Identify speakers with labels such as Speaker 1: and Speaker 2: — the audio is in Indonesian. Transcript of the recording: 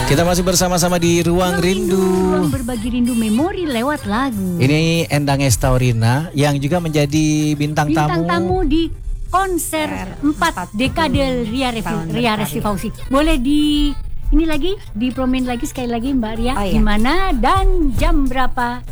Speaker 1: Kita masih bersama-sama di Ruang Rindu.
Speaker 2: Ruang berbagi rindu memori lewat lagu.
Speaker 1: Ini Endang Estaurina yang juga menjadi bintang tamu
Speaker 2: di konser 4 dekade Ria Resti Fauzi. Boleh dipromen lagi sekali lagi Mbak Ria, di mana dan jam berapa